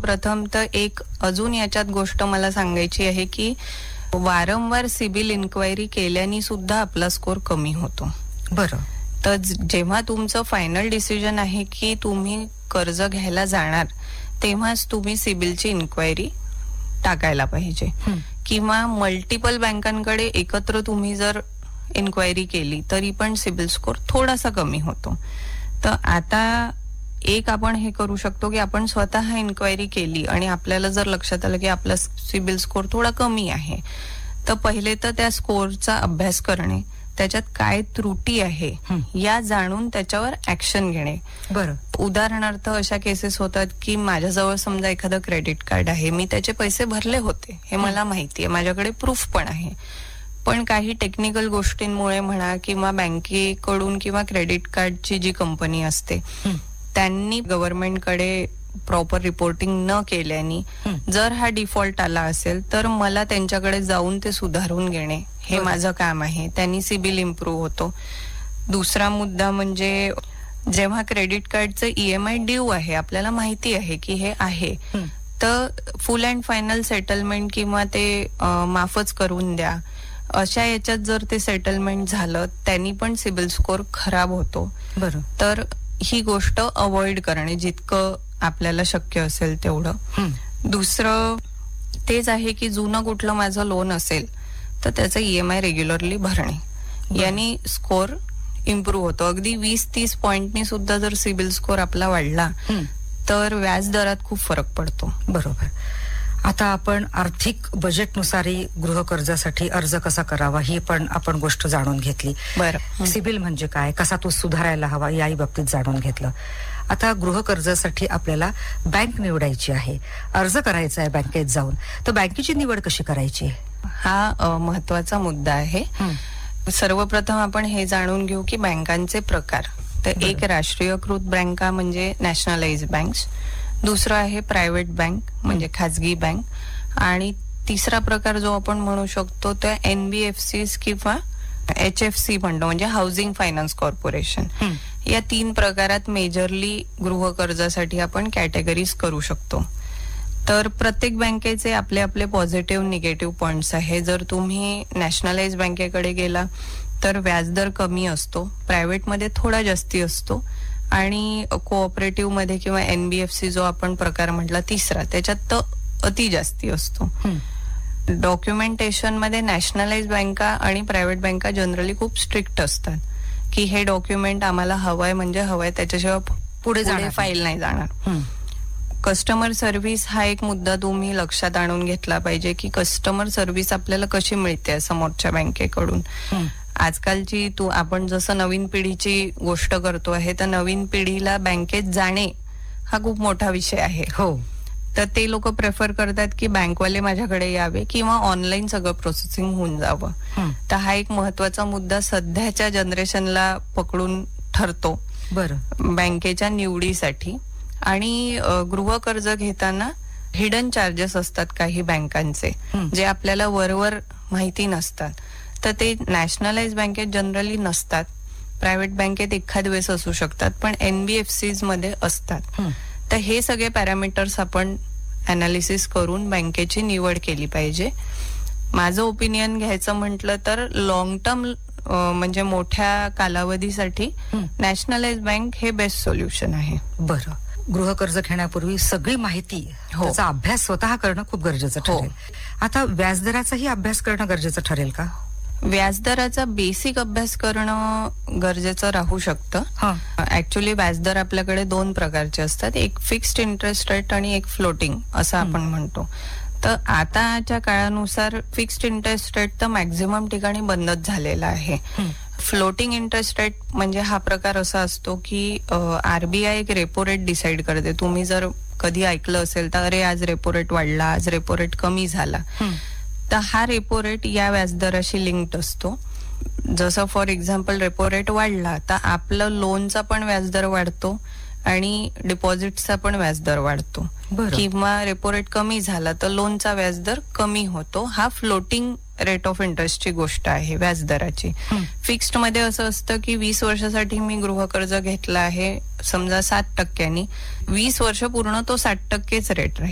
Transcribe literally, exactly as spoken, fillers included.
सर्वप्रथम तर एक अजून याच्यात गोष्ट मला सांगायची आहे की वारंवार सिबिल इन्क्वायरी केल्याने सुद्धा आपला स्कोर कमी होतो. बरं. तर जेव्हा तुमचं फायनल डिसिजन आहे की तुम्ही कर्ज घ्यायला जाणार तेव्हाच तुम्ही सिबिलची इन्क्वायरी टाकायला पाहिजे. किंवा मल्टिपल बँकांकडे एकत्र तुम्ही जर इन्क्वायरी केली तरी पण सिबिल स्कोर थोडासा कमी होतो. तर आता एक आपण हे करू शकतो की आपण स्वतः इन्क्वायरी केली आणि आपल्याला जर लक्षात आलं की आपला सिबिल स्कोर थोडा कमी आहे तर पहिले तर त्या स्कोरचा अभ्यास करणे, त्याच्यात काय त्रुटी आहे या जाणून त्याच्यावर ऍक्शन घेणे. बरं. उदाहरणार्थ अशा केसेस होतात की माझ्याजवळ समजा एखादं क्रेडिट कार्ड आहे, मी त्याचे पैसे भरले होते हे मला माहिती आहे, माझ्याकडे प्रूफ पण आहे, पण काही टेक्निकल गोष्टींमुळे म्हणा किंवा बँकेकडून किंवा क्रेडिट कार्डची जी कंपनी असते त्यांनी गव्हर्नमेंटकडे प्रॉपर रिपोर्टिंग न केल्याने जर हा डिफॉल्ट आला असेल तर मला त्यांच्याकडे जाऊन ते सुधारून घेणे हे माझं काम आहे. त्यांनी सिबिल इम्प्रूव्ह होतो. दुसरा मुद्दा म्हणजे जेव्हा क्रेडिट कार्डचं ईएमआय ड्यू आहे, आपल्याला माहिती आहे की हे आहे, तर फुल अँड फायनल सेटलमेंट किंवा ते माफच करून द्या अशा याच्यात जर ते सेटलमेंट झालं त्यांनी पण सिबिल स्कोर खराब होतो. बरं. तर ही गोष्ट अवॉइड करणे जितकं आपल्याला शक्य असेल तेवढं. दुसरं तेच आहे की जुनं कुठलं माझं लोन असेल तर त्याचं ईएमआय रेग्युलरली भरणे, यांनी स्कोर इम्प्रूव्ह होतो. अगदी वीस तीस पॉइंटनी सुद्धा जर सिबिल स्कोर आपला वाढला तर व्याज दरात खूप फरक पडतो. बरोबर. आता आपण आर्थिक बजेटनुसारही गृह कर्जासाठी अर्ज कसा करावा ही पण आपण गोष्ट जाणून घेतली. बरं. सिबिल म्हणजे काय, कसा तो सुधारायला हवा याही बाबतीत जाणून घेतलं. आता गृह कर्जासाठी आपल्याला बँक निवडायची आहे, अर्ज करायचा आहे बँकेत जाऊन, तर बँकेची निवड कशी करायची हा महत्वाचा मुद्दा आहे. सर्वप्रथम आपण हे जाणून घेऊ की बँकांचे प्रकार. तर एक राष्ट्रीयकृत बँका म्हणजे नॅशनलाइज बँक्स, दुसरं आहे प्रायव्हेट बँक म्हणजे खाजगी बँक, आणि तिसरा प्रकार जो आपण म्हणू शकतो तो एनबीएफसी किंवा एच एफ सी म्हणतो म्हणजे हाऊसिंग फायनान्स कॉर्पोरेशन. या तीन प्रकारात मेजरली गृह कर्जासाठी आपण कॅटेगरीज करू शकतो. तर प्रत्येक बँकेचे आपले आपले पॉझिटिव्ह निगेटिव्ह पॉइंट्स आहे. जर तुम्ही नॅशनलाइज बँकेकडे गेला तर व्याजदर कमी असतो, प्रायव्हेटमध्ये थोडा जास्ती असतो, आणि कोऑपरेटिव्ह मध्ये किंवा एनबीएफसी जो आपण प्रकार म्हटला तिसरा त्याच्यात तर अति जास्ती असतो. डॉक्युमेंटेशन मध्ये नॅशनलाइज बँका आणि प्रायव्हेट बँका जनरली खूप स्ट्रिक्ट असतात की हे डॉक्युमेंट आम्हाला हवंय म्हणजे हवंय, त्याच्याशिवाय पुढे जाणे फाईल नाही जाणार. कस्टमर सर्व्हिस हा एक मुद्दा तुम्ही लक्षात आणून घेतला पाहिजे की कस्टमर सर्व्हिस आपल्याला कशी मिळते समोरच्या बँकेकडून. आजकालची तू आपण जसं नवीन पिढीची गोष्ट करतो आहे तर नवीन पिढीला बँकेत जाणे हा खूप मोठा विषय आहे. हो. तर ते लोक प्रेफर करतात की बँकवाले माझ्याकडे यावे किंवा ऑनलाईन सगळं प्रोसेसिंग होऊन जावं. तर हा एक महत्वाचा मुद्दा सध्याच्या जनरेशनला पकडून ठरतो. बरं. बँकेच्या निवडीसाठी. आणि गृह कर्ज घेताना हिडन चार्जेस असतात काही बँकांचे जे आपल्याला वरवर माहिती नसतात. तर ते नॅशनलाइज बँकेत जनरली नसतात, प्रायव्हेट बँकेत एखाद वेळेस असू शकतात, पण एनबीएफसीज मध्ये असतात. तर हे सगळे पॅरामीटर्स आपण अनालिसिस करून बँकेची निवड केली पाहिजे. माझं ओपिनियन घ्यायचं म्हटलं तर लॉंग टर्म म्हणजे मोठ्या कालावधीसाठी नॅशनलाइज बँक हे बेस्ट सोल्युशन आहे. बरं. गृह कर्ज घेण्यापूर्वी सगळी माहिती त्याचा अभ्यास स्वतः करणं खूप गरजेचं ठरेल. आता व्याजदराचाही अभ्यास करणं गरजेचं ठरेल का? व्याजदराचा बेसिक अभ्यास करणं गरजेचं राहू शकतं. ऍक्च्युली व्याजदर आपल्याकडे दोन प्रकारचे असतात, एक फिक्स्ड इंटरेस्ट रेट आणि एक फ्लोटिंग असं आपण म्हणतो. तर आताच्या काळानुसार फिक्स्ड इंटरेस्ट रेट तर मॅक्झिमम ठिकाणी बंदच झालेला आहे. फ्लोटिंग इंटरेस्ट रेट म्हणजे हा प्रकार असा असतो की आरबीआय एक रेपो रेट डिसाइड करते. तुम्ही जर कधी ऐकलं असेल तर अरे आज रेपो रेट वाढला, आज रेपो रेट कमी झाला, तर हा रेपो रेट या व्याजदराशी लिंक्ड असतो. जसं फॉर एक्झाम्पल रेपो रेट वाढला तर आपलं लोनचा पण व्याजदर वाढतो आणि डिपॉझिटचा पण व्याजदर वाढतो. किंवा रेपो रेट कमी झाला तर लोनचा व्याजदर कमी होतो. हा फ्लोटिंग रेट ऑफ इंटरेस्टची गोष्ट आहे व्याजदराची. फिक्स्ड मध्ये असं असतं की वीस वर्षासाठी मी गृह कर्ज घेतला आहे समजा सात टक्क्यांनी, वीस वर्ष पूर्ण तो साठ टक्केच रेट राहील.